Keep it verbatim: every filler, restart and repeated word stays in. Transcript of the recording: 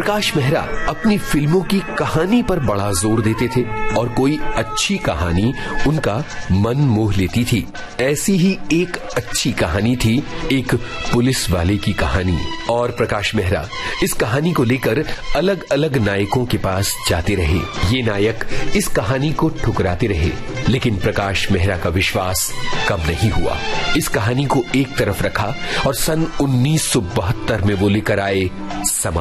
प्रकाश मेहरा अपनी फिल्मों की कहानी पर बड़ा जोर देते थे और कोई अच्छी कहानी उनका मन मोह लेती थी। ऐसी ही एक अच्छी कहानी थी एक पुलिस वाले की कहानी। और प्रकाश मेहरा इस कहानी को लेकर अलग अलग नायकों के पास जाते रहे। ये नायक इस कहानी को ठुकराते रहे, लेकिन प्रकाश मेहरा का विश्वास कम नहीं हुआ। इस कहानी को एक तरफ रखा और सन उन्नीस सौ बहत्तर में वो लेकर आए समा